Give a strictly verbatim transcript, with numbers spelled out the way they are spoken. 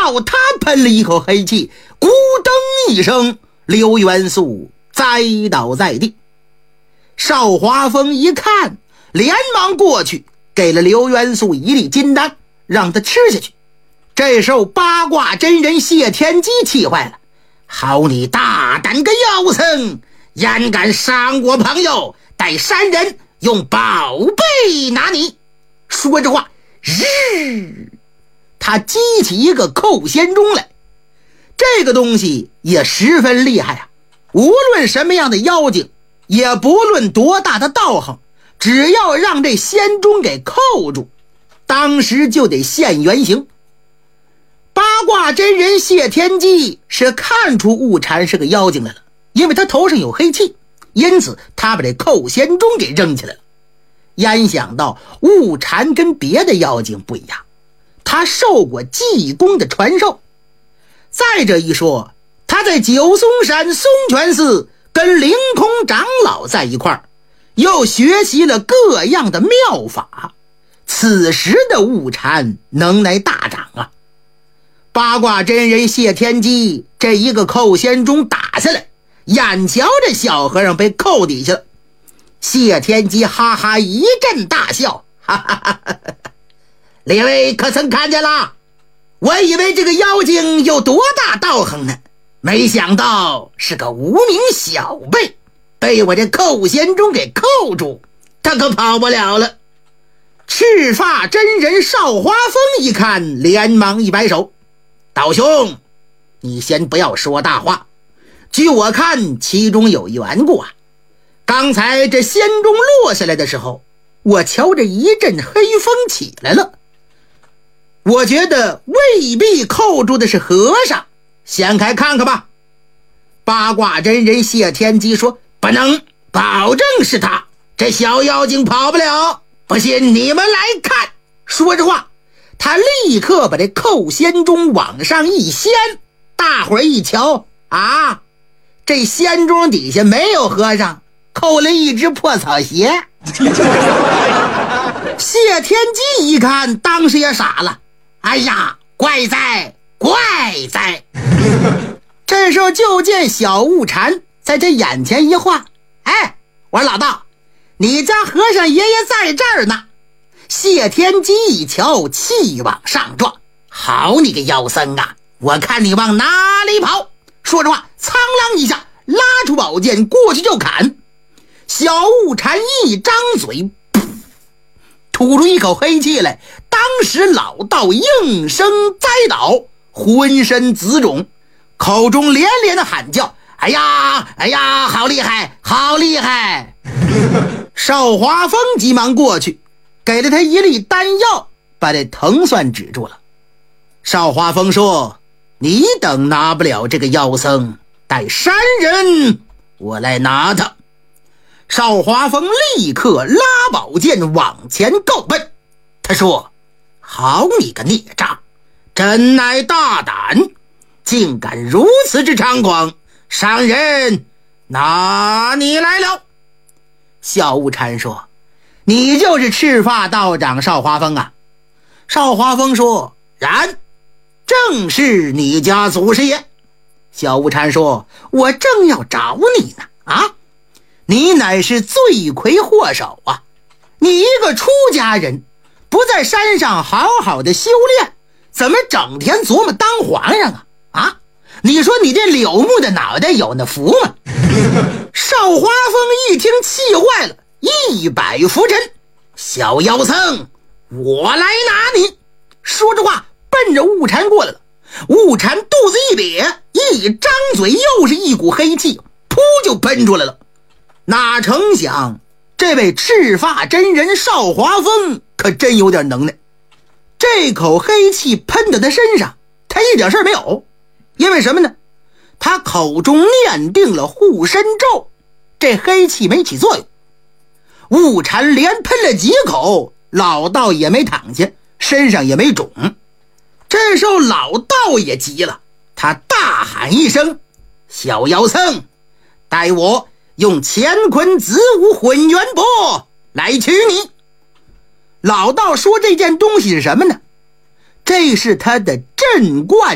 好他喷了一口黑气，咕噔一声，刘元素栽倒在地。邵华峰一看，连忙过去给了刘元素一粒金丹，让他吃下去。这时候八卦真人谢天机气坏了，好你大胆个妖僧，焉敢伤我朋友，待山人用宝贝拿你。说着话，日，他激起一个扣仙钟来。这个东西也十分厉害啊，无论什么样的妖精，也不论多大的道行，只要让这仙钟给扣住，当时就得现原形。八卦真人谢天机是看出悟禅是个妖精来了，因为他头上有黑气，因此他把这扣仙钟给扔起来了。焉想到悟禅跟别的妖精不一样，他受过济公的传授。再者一说，他在九松山松泉寺跟凌空长老在一块儿，又学习了各样的妙法，此时的悟禅能耐大涨啊。八卦真人谢天机这一个扣仙钟打下来，眼瞧着小和尚被扣底下了，谢天机哈哈一阵大笑，哈哈哈哈！列位可曾看见了？我以为这个妖精有多大道行呢，没想到是个无名小辈，被我这扣仙钟给扣住，他可跑不了了。赤发真人邵华峰一看，连忙一摆手，道兄，你先不要说大话，据我看其中有缘故啊。刚才这仙钟落下来的时候，我瞧着一阵黑风起来了，我觉得未必扣住的是和尚，掀开看看吧。八卦真人谢天机说，不能，保证是他，这小妖精跑不了，不信你们来看。说着话，他立刻把这扣仙钟往上一掀，大伙儿一瞧啊，这仙钟底下没有和尚，扣了一只破草鞋。谢天机一看，当时也傻了，哎呀，怪哉怪哉！这时候就见小悟禅在这眼前一晃，哎，我说老道，你家和尚爷爷在这儿呢。谢天机一瞧，气往上撞，好你个妖僧啊，我看你往哪里跑。说着话，苍啷一下拉出宝剑过去就砍。小悟禅一张嘴，吐出一口黑气来，当时老道应声栽倒，浑身紫肿，口中连连的喊叫，哎呀哎呀，好厉害好厉害。邵华峰急忙过去给了他一粒丹药，把这疼算止住了。邵华峰说，你等拿不了这个妖僧，待山人我来拿他。邵华峰立刻拉宝剑往前够奔，他说，好你个孽障，真乃大胆，竟敢如此之猖狂，商人拿你来了。小悟禅说，你就是赤发道长邵华峰啊？邵华峰说，然，正是你家祖师爷。小悟禅说，我正要找你呢啊！你乃是罪魁祸首啊！你一个出家人，不在山上好好的修炼，怎么整天琢磨当皇上啊？啊！你说你这柳木的脑袋有那福吗？邵华峰一听气坏了，一百伏沉，小妖僧，我来拿你。说着话，奔着悟禅过来了。悟禅肚子一瘪，一张嘴又是一股黑气，噗就喷出来了。哪成想这位赤发真人邵华峰可真有点能耐，这口黑气喷到他身上，他一点事没有。因为什么呢？他口中念定了护身咒，这黑气没起作用。悟禅连喷了几口，老道也没躺下，身上也没肿。这时候老道也急了，他大喊一声，小妖僧，待我用乾坤子午混元钵来取你。老道说这件东西是什么呢？这是他的镇观